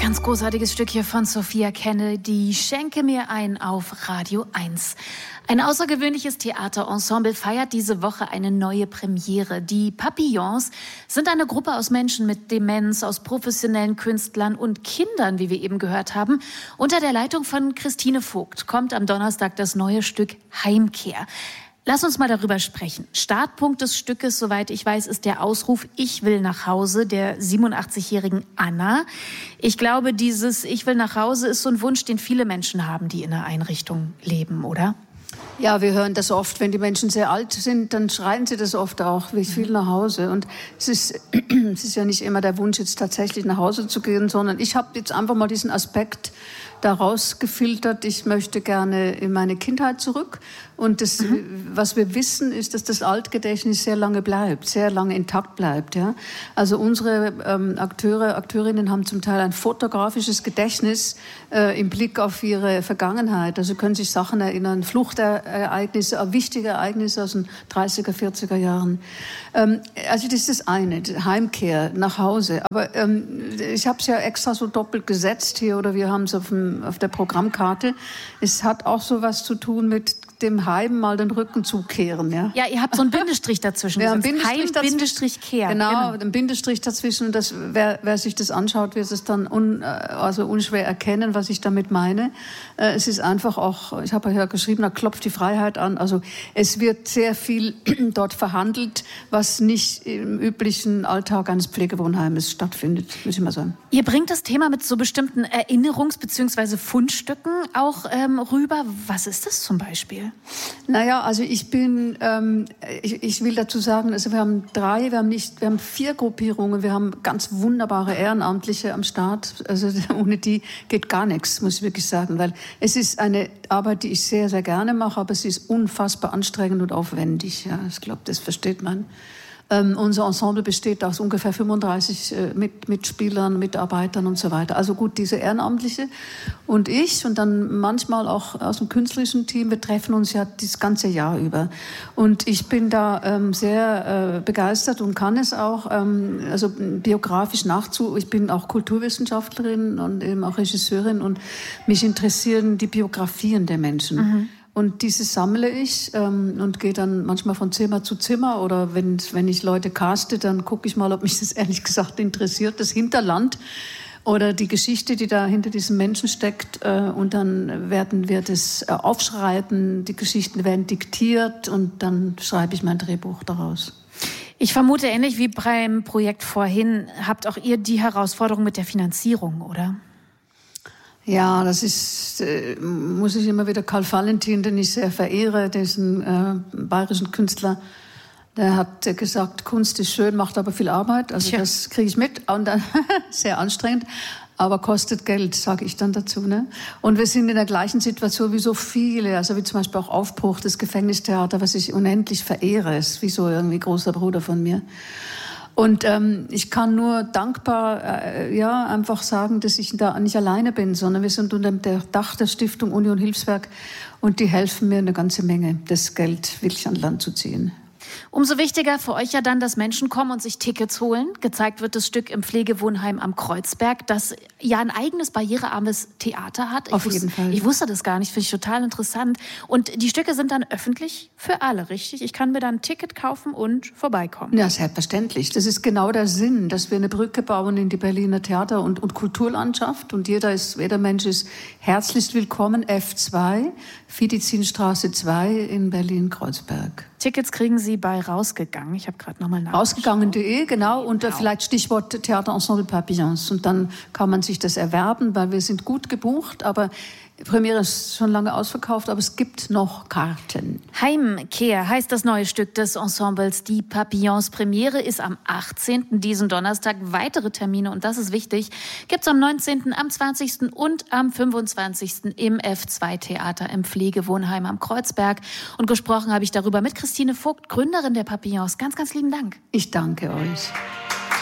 Ganz großartiges Stück hier von Sophia Kennedy, Schenke mir ein auf Radio 1. Ein außergewöhnliches Theaterensemble feiert diese Woche eine neue Premiere. Die Papillons sind eine Gruppe aus Menschen mit Demenz, aus professionellen Künstlern und Kindern, wie wir eben gehört haben. Unter der Leitung von Christine Vogt kommt am Donnerstag das neue Stück Heimkehr. Lass uns mal darüber sprechen. Startpunkt des Stückes, soweit ich weiß, ist der Ausruf "Ich will nach Hause" der 87-jährigen Anna. Ich glaube, dieses "Ich will nach Hause" ist so ein Wunsch, den viele Menschen haben, die in einer Einrichtung leben, oder? Ja, wir hören das oft. Wenn die Menschen sehr alt sind, dann schreien sie das oft auch, "Ich will nach Hause". Und es ist ja nicht immer der Wunsch, jetzt tatsächlich nach Hause zu gehen, sondern ich habe jetzt einfach mal diesen Aspekt daraus gefiltert. Ich möchte gerne in meine Kindheit zurück. Und das, was wir wissen, ist, dass das Altgedächtnis sehr lange bleibt, sehr lange intakt bleibt. Ja? Also unsere Akteurinnen haben zum Teil ein fotografisches Gedächtnis im Blick auf ihre Vergangenheit. Also können sich Sachen erinnern, Fluchtereignisse, wichtige Ereignisse aus den 30er, 40er Jahren. Also das ist das eine, die Heimkehr nach Hause. Aber ich habe es ja extra so doppelt gesetzt hier, oder wir haben es auf der Programmkarte. Es hat auch so was zu tun mit dem Heim mal den Rücken zukehren. Ja, ja, ihr habt so einen Bindestrich dazwischen. Ja, Heim, Bindestrich, Kehr. Genau, ein Bindestrich dazwischen. Das, wer sich das anschaut, wird es dann unschwer erkennen, was ich damit meine. Es ist einfach auch, ich habe ja geschrieben, da klopft die Freiheit an. Also es wird sehr viel dort verhandelt, was nicht im üblichen Alltag eines Pflegewohnheimes stattfindet, muss ich mal sagen. Ihr bringt das Thema mit so bestimmten Erinnerungs- bzw. Fundstücken auch rüber. Was ist das zum Beispiel? Naja, also ich will dazu sagen, also wir haben 4 Gruppierungen, wir haben ganz wunderbare Ehrenamtliche am Start, also ohne die geht gar nichts, muss ich wirklich sagen, weil es ist eine Arbeit, die ich sehr, sehr gerne mache, aber sie ist unfassbar anstrengend und aufwendig, ja, ich glaube, das versteht man. Unser Ensemble besteht aus ungefähr 35 Mitspielern, Mitarbeitern und so weiter. Also gut, diese Ehrenamtliche und ich und dann manchmal auch aus dem künstlerischen Team. Wir treffen uns ja das ganze Jahr über. Und ich bin da sehr begeistert und kann es auch, also biografisch ich bin auch Kulturwissenschaftlerin und eben auch Regisseurin und mich interessieren die Biografien der Menschen. Mhm. Und diese sammle ich und gehe dann manchmal von Zimmer zu Zimmer. Oder wenn ich Leute caste, dann gucke ich mal, ob mich das ehrlich gesagt interessiert, das Hinterland oder die Geschichte, die da hinter diesem Menschen steckt. Und dann werden wir das aufschreiben, die Geschichten werden diktiert und dann schreibe ich mein Drehbuch daraus. Ich vermute, ähnlich wie beim Projekt vorhin, habt auch ihr die Herausforderung mit der Finanzierung, oder? Ja, das ist, muss ich immer wieder Karl Valentin, den ich sehr verehre, diesen bayerischen Künstler, der hat gesagt, Kunst ist schön, macht aber viel Arbeit. Also das kriege ich mit und dann sehr anstrengend, aber kostet Geld, sage ich dann dazu. Ne? Und wir sind in der gleichen Situation wie so viele, also wie zum Beispiel auch Aufbruch, das Gefängnistheater, was ich unendlich verehre, ist wie so irgendwie großer Bruder von mir. Und ich kann nur dankbar einfach sagen, dass ich da nicht alleine bin, sondern wir sind unter dem Dach der Stiftung Union Hilfswerk und die helfen mir eine ganze Menge, das Geld wirklich an Land zu ziehen. Umso wichtiger für euch ja dann, dass Menschen kommen und sich Tickets holen. Gezeigt wird das Stück im Pflegewohnheim am Kreuzberg, das ja ein eigenes barrierearmes Theater hat. Auf jeden Fall. Ich wusste das gar nicht, finde ich total interessant. Und die Stücke sind dann öffentlich für alle, richtig? Ich kann mir dann ein Ticket kaufen und vorbeikommen. Ja, selbstverständlich. Das ist genau der Sinn, dass wir eine Brücke bauen in die Berliner Theater- und Kulturlandschaft. Und jeder Mensch ist herzlichst willkommen. F2, Fidizinstraße 2 in Berlin-Kreuzberg. Tickets kriegen Sie bei Rausgegangen. Ich habe gerade nochmal nachgeschaut. Rausgegangen.de, genau. Und vielleicht Stichwort Theaterensemble Papillons. Und dann kann man sich das erwerben, weil wir sind gut gebucht. Aber die Premiere ist schon lange ausverkauft, aber es gibt noch Karten. Heimkehr heißt das neue Stück des Ensembles Die Papillons. Premiere ist am 18. diesen Donnerstag. Weitere Termine, und das ist wichtig, gibt's am 19., am 20. und am 25. im F2-Theater im Pflegewohnheim am Kreuzberg. Und gesprochen habe ich darüber mit Christine Vogt, Gründerin der Papillons. Ganz, ganz lieben Dank. Ich danke euch.